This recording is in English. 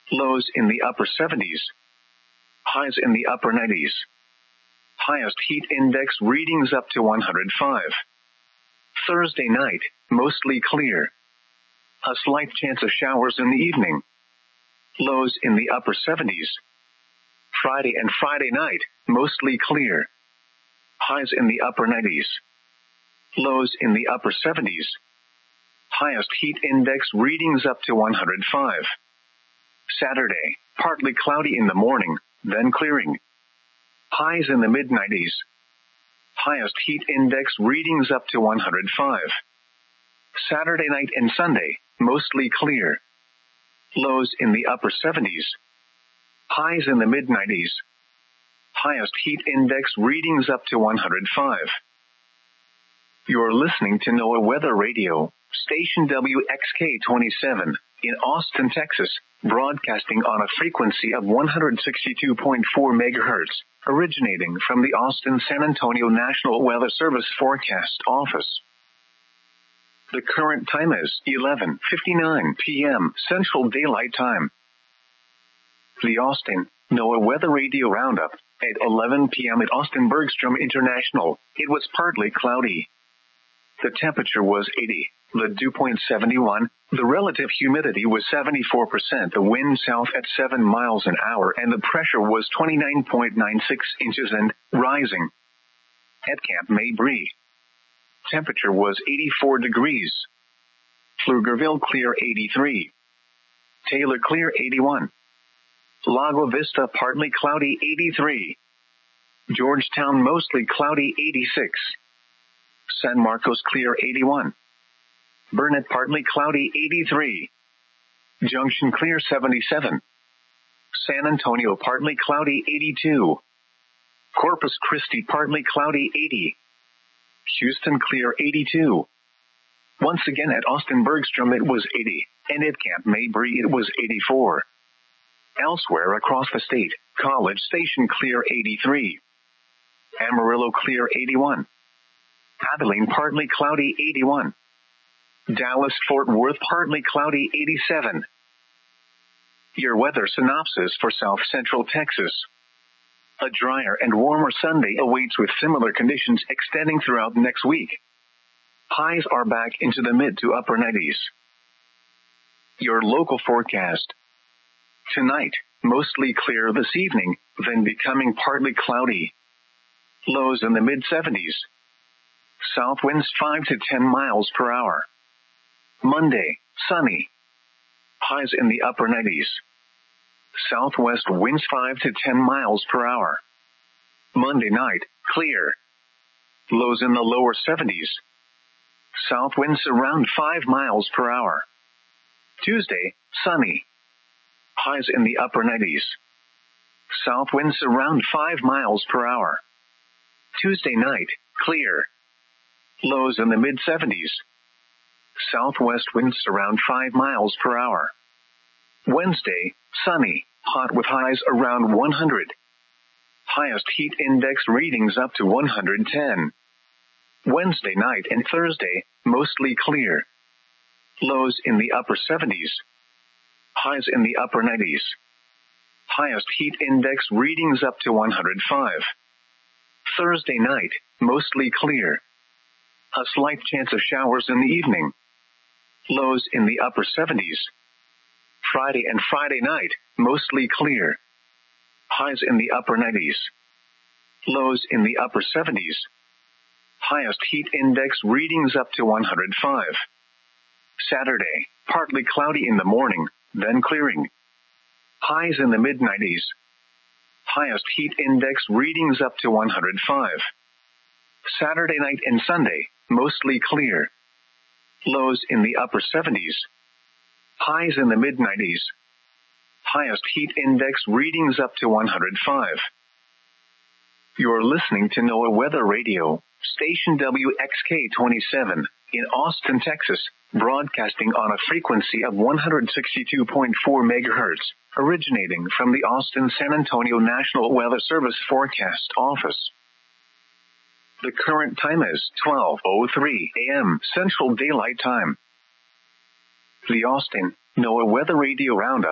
Lows in the upper 70s. Highs in the upper 90s. Highest heat index readings up to 105. Thursday night, mostly clear. A slight chance of showers in the evening. Lows in the upper 70s. Friday and Friday night, mostly clear. Highs in the upper 90s. Lows in the upper 70s. Highest heat index readings up to 105. Saturday, partly cloudy in the morning, then clearing. Highs in the mid-90s. Highest heat index readings up to 105. Saturday night and Sunday, mostly clear. Lows in the upper 70s. Highs in the mid-90s. Highest heat index readings up to 105. You're listening to NOAA Weather Radio, station WXK-27, in Austin, Texas, broadcasting on a frequency of 162.4 megahertz, originating from the Austin-San Antonio National Weather Service Forecast Office. The current time is 11:59 p.m. Central Daylight Time. The Austin NOAA Weather Radio Roundup. At 11 p.m. at Austin Bergstrom International, it was partly cloudy. The temperature was 80, the dew point 71, the relative humidity was 74%, the wind south at 7 miles an hour, and the pressure was 29.96 inches and rising. At Camp Mabry, temperature was 84 degrees. Pflugerville clear 83. Taylor clear 81. Lago Vista partly cloudy 83. Georgetown mostly cloudy 86. San Marcos clear 81. Burnett partly cloudy 83. Junction clear 77. San Antonio partly cloudy 82. Corpus Christi partly cloudy 80. Houston clear 82. Once again at Austin Bergstrom it was 80, and at Camp Mabry it was 84. Elsewhere across the state, College Station clear 83. Amarillo clear 81. Abilene partly cloudy 81. Dallas Fort Worth partly cloudy 87. Your weather synopsis for South Central Texas. A drier and warmer Sunday awaits with similar conditions extending throughout next week. Highs are back into the mid to upper 90s. Your local forecast. Tonight, mostly clear this evening, then becoming partly cloudy. Lows in the mid-70s. South winds 5 to 10 miles per hour. Monday, sunny. Highs in the upper 90s. Southwest winds 5 to 10 miles per hour. Monday night, clear. Lows in the lower 70s. South winds around 5 miles per hour. Tuesday, sunny. Highs in the upper 90s. South winds around 5 miles per hour. Tuesday night, clear. Lows in the mid-70s. Southwest winds around 5 miles per hour. Wednesday, sunny, hot with highs around 100. Highest heat index readings up to 110. Wednesday night and Thursday, mostly clear. Lows in the upper 70s. Highs in the upper 90s. Highest heat index readings up to 105. Thursday night, mostly clear. A slight chance of showers in the evening. Lows in the upper 70s. Friday and Friday night, mostly clear. Highs in the upper 90s. Lows in the upper 70s. Highest heat index readings up to 105. Saturday, partly cloudy in the morning, then clearing. Highs in the mid-90s. Highest heat index readings up to 105. Saturday night and Sunday, mostly clear. Lows in the upper 70s. Highs in the mid-90s. Highest heat index readings up to 105. You're listening to NOAA Weather Radio, station WXK-27, in Austin, Texas, broadcasting on a frequency of 162.4 megahertz, originating from the Austin-San Antonio National Weather Service Forecast Office. The current time is 12:03 a.m. Central Daylight Time. The Austin NOAA Weather Radio Roundup